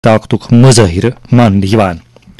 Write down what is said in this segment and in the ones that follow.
طاقتک مظاہر ماننہٕ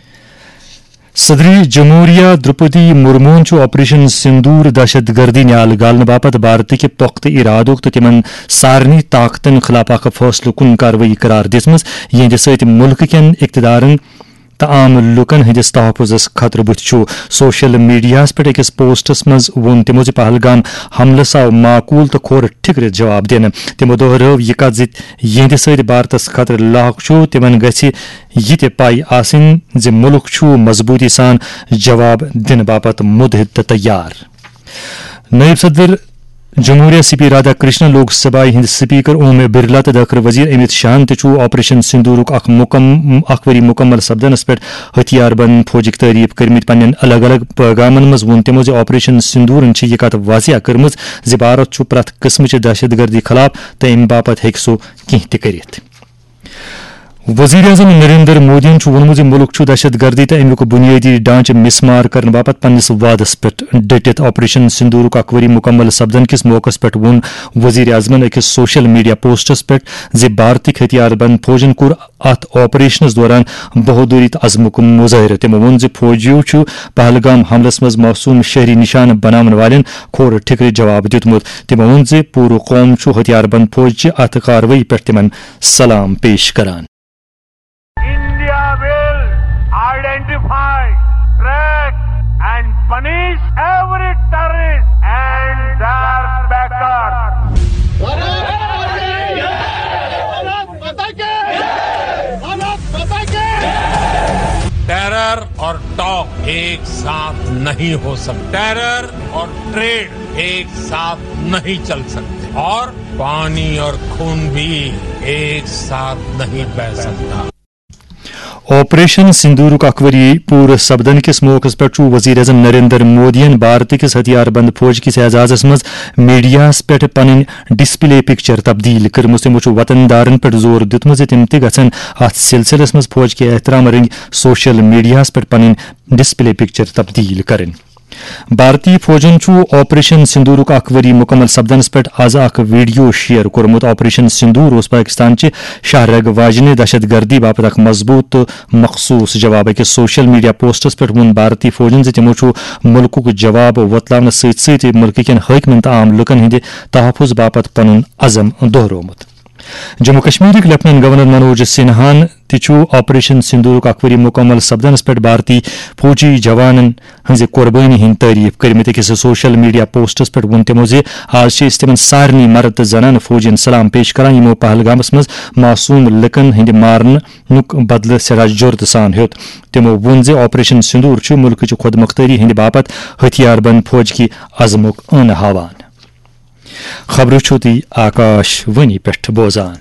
صدر جمہوریہ درپدی مرمون آپریشن سندور دہشت گردی نیال گالنہ باپت بھارتک پختہ ارادک تو تمن سارنی طاقتن خلاف اخ فیصلہ کن کاروٲیی قرار دِژمٕژ یہندِ سۭتۍ ملکہ کٮ۪ن اقتدارن تو عام لکن ہندس تحفظ خطرٕ بُتھِ چھُ سوشل میڈیاہس پٮ۪ٹھ أکِس پوسٹس منٛز ووٚن تِمو زِ پہلگام حملس آو معقوٗل تہٕ کھور ٹھِکرِتھ جواب دِنہٕ تِمو دۄہرٲو یہِ کتھ زِ یِہنٛدِ سۭتۍ بھارتس خطرٕ لاحق چھُ تِمن گژھِ یہِ تہِ پاے آسٕنۍ زِ مُلک چھُ مضبوٗطی سان جواب دِنہٕ باپت مُدعد تہٕ تیار نائب صدر جمہوریہ سی پی رادھا کرشن لوک سبھا ہند سپیکر اوم برلا تو داخل وزیر امت شاہن تہ آپریشن سندورک اخ ؤری مکمل سپدنس پہ ہتھیار بند فوجک تعریف کرمت پنن الگ الگ پیغامن مز وون تمو زِ آپریشن سندورن یہ کت واضح کرمز زِ بھارت چھُ پرٛٮ۪تھ قسمٕچ دہشت گردی خلاف تہٕ امہِ باپت ہیٚکہِ سُہ کینٛہہ تہِ کٔرِتھ وزیر اعظم نریندر مودین ووٚنمُت زِ ملک چھُ دہشت گردی تہٕ امیُک بنیٲدی ڈھانچہٕ مسمار کرنہٕ باپت پننس وعدس پٮ۪ٹھ ڈٔٹِتھ آپریشن سندورک اکھ ؤری مکمل سپدن کس موقعس پٮ۪ٹھ ووٚن وزیر اعظمن أکِس سوشل میڈیا پوسٹس پٮ۪ٹھ زِ بھارتٕکۍ ہتھیار بند فوجن کوٚر اتھ آپریشنس دوران بہادری تہٕ عزمُک مظٲہرٕ تِمو ووٚن زِ فوجیو چھُ پہلگام حملس منٛز معصوٗم شہری نشانہٕ بناون والٮ۪ن کھور ٹھِکرِ جواب دیُتمُت تِمو ووٚن زِ پوٗرٕ قوم چھُ ہتھیار بند فوجچہِ اتھ کاروٲیی پٮ۪ٹھ تِمن سلام پیش کران identify, track and punish every terrorist and their backers. Terror اور ٹاک ایک ساتھ نہیں ہو سکتے، ٹیرر اور ٹریڈ ایک ساتھ نہیں چل سکتے، اور پانی اور خون بھی ایک ساتھ نہیں بہہ سکتا۔ آپریشن سندورک اکھ ؤری پوٗرٕ سپدن کس موقعس پٮ۪ٹھ چھُ وزیر اعظم نریندر مودین بھارت کس ہتھیار بند فوج کس اعزازس منٛز میڈیاہس پٮ۪ٹھ پنٕنۍ ڈسپلے پکچر تبدیل کٔرمٕژ تِمو چھُ وطن دارن پٮ۪ٹھ زور دیُتمُت زِ تِم تہِ گژھن اتھ سلسلس منٛز فوج کے احترام رنگۍ سوشل میڈیاہس پٮ۪ٹھ پنٕنۍ ڈسپلے پکچر تبدیل کرٕنۍ بھارتی فوجن چھُ آپریشن سندورک اکھ ؤری مکمل سپدنس پٮ۪ٹھ آز اکھ ویڈیو شیئر کوٚرمُت آپریشن سندور اوس پاکستانچہِ شاہرگ واجنہِ دہشت گردی باپت اکھ مضبوٗط تہٕ مخصوٗص جواب أکِس سوشل میڈیا پوسٹس پٮ۪ٹھ ووٚن بھارتی فوجن زِ تِمو چھُ مُلکُک جواب وۄتلاونہٕ سۭتۍ سۭتۍ مُلکہٕ کٮ۪ن حٲکمن تہٕ عام لُکن ہٕنٛدِ تحفظ باپت پنُن عزم دۄہرومُت جموں کشمیرک لیفٹننٹ گورنر منوج سنہاہن تہِ چھُ آپریشن سندورک اکھ ؤری مکمل سپدنس پٮ۪ٹھ بھارتی فوجی جوانن ہٕنٛزِ قۄربٲنی ہٕنٛدۍ تعریف کٔرمٕتۍ أکِس سوشل میڈیا پوسٹس پٮ۪ٹھ ووٚن تِمو زِ آز چھِ أسۍ تِمن سارنٕے مرد تہٕ زنان فوجین سلام پیش کران یِمو پہلگامس منٛز معصوٗم لُکن ہٕنٛدِ مارنُک بدلہٕ سٮ۪ٹھاہ جُرتہٕ سان ہیوٚت تِمو ووٚن زِ آپریشن سندور چھُ مُلکٕچہِ خۄد مۄختٲری ہٕنٛدِ باپت ہتھیار بند فوجکہِ عزمُک ٲنہٕ ہاوان خبرٕ چھُو تُہۍ آکاش وانی پٮ۪ٹھ بوزان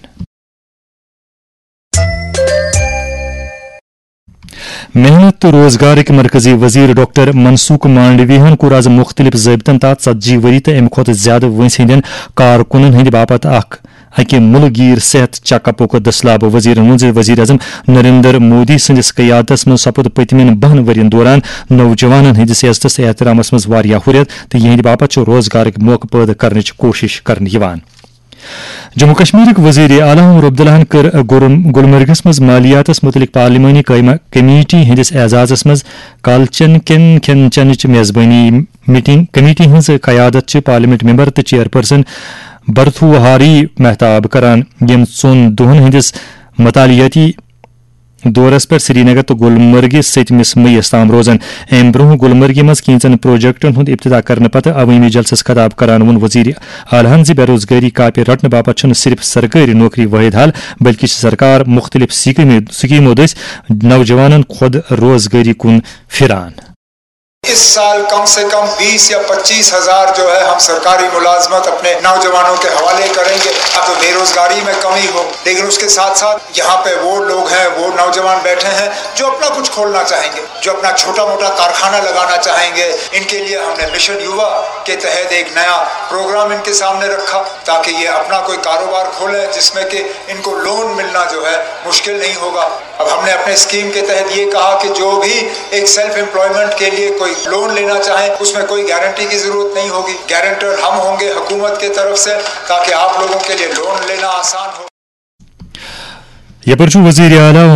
محنت تو روزگارٕکۍ مرکزی وزیر ڈاکٹر منسوخ مانڈویہن کوٚر آز مختلف ضٲبطن تحت 40 ؤری تہٕ امہِ کھۄتہٕ زیادٕ وٲنٛسہِ ہٕنٛدٮ۪ن کارکُنن ہٕنٛدِ باپت اکہِ مُلہٕ گیٖر صحت چیک اپُک دٔسلاب وزیرن ووٚن زِ وزیر اعظم نریندر مودی سٕنٛدِس قیادتس منٛز سپُد پٔتمٮ۪ن 10 ؤرین دوران نوجوانن ہٕنٛدِس عزتس تہٕ احترامس منٛز واریاہ ہُرٮ۪ر تہٕ یِہنٛدِ باپت چھُ روزگارٕکۍ موقعہٕ پٲدٕ کرنٕچ کوٗشش کرنہٕ یِوان جموں کشمیرک وزیر اعلیٰ عمر عبداللہن کٔر گلمرگس منٛز مالیاتس متعلق پارلیمانی کمیٹی ہٕنٛدِس اعزازس منٛز کالچن کٮ۪ن کھٮ۪ن چٮ۪نٕچ میزبٲنی میٹنگ کمیٹی ہٕنٛز قیادت چھِ پارلیمنٹ ممبر تہٕ چیئرپرسن برتھوہاری مہتاب کران یِم 2 دۄہن ہٕنٛدِس مطالعاتی دورس پٮ۪ٹھ سری نگر تہٕ گلمرگہِ 7 مئیس تام روزن امہِ برونٛہہ گلمرگہِ منٛز کینٛژن پروجیکٹن ہُنٛد افتتاح کرنہٕ پتہٕ عوٲمی جلسس خطاب کران ووٚن وزیر اعلیٰ زِ بے روزگاری کاپہِ رٹنہٕ باپت چھُنہٕ صرف سرکٲری نوکری واحد حل بلکہِ چھِ سرکار مختلف سکیمو دٔسۍ نوجوانن خود روزگاری کُن پھران اس سال کم سے کم 20 یا 25 ہزار جو ہے ہم سرکاری ملازمت اپنے نوجوانوں کے حوالے کریں گے اب تو بے روزگاری میں کمی ہو، لیکن اس کے ساتھ ساتھ یہاں پہ وہ لوگ ہیں، وہ نوجوان بیٹھے ہیں جو اپنا کچھ کھولنا چاہیں گے، جو اپنا چھوٹا موٹا کارخانہ لگانا چاہیں گے۔ ان کے لیے ہم نے مشن یووا کے تحت ایک نیا پروگرام ان کے سامنے رکھا تاکہ یہ اپنا کوئی کاروبار کھولیں جس میں کہ ان کو لون ملنا جو ہے مشکل نہیں ہوگا۔ اب ہم نے اپنے اسکیم کے تحت یہ کہا کہ جو بھی ایک سیلف امپلائمنٹ کے لیے کوئی لون لینا چاہیں اس میں کوئی گارنٹی کی ضرورت نہیں ہوگی، گارنٹر ہم ہوں گے حکومت کی طرف سے تاکہ آپ لوگوں کے لیے لون لینا آسان ہو۔ یپر وزیر اعلیٰ